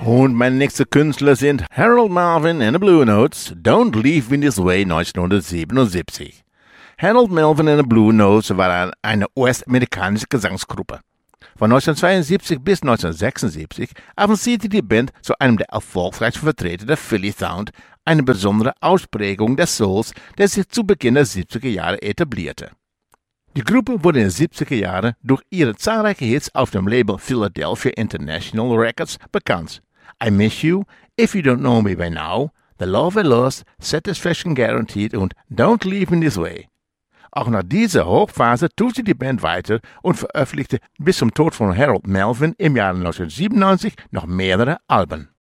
Und meine nächsten Künstler sind Harold Melvin and the Blue Notes, Don't Leave Me This Way 1977. Harold Melvin and the Blue Notes waren eine US-amerikanische Gesangsgruppe. Von 1972 bis 1976 avancierte die Band zu einem der erfolgreichsten Vertreter der Philly Sound, eine besondere Ausprägung des Souls, der sich zu Beginn der 70er Jahre etablierte. Die Gruppe wurde in den 70er Jahren durch ihre zahlreichen Hits auf dem Label Philadelphia International Records bekannt. I Miss You, If You Don't Know Me By Now, The Love I Lost, Satisfaction Guaranteed und Don't Leave Me This Way. Auch nach dieser Hochphase tourte die Band weiter und veröffentlichte bis zum Tod von Harold Melvin im Jahr 1997 noch mehrere Alben.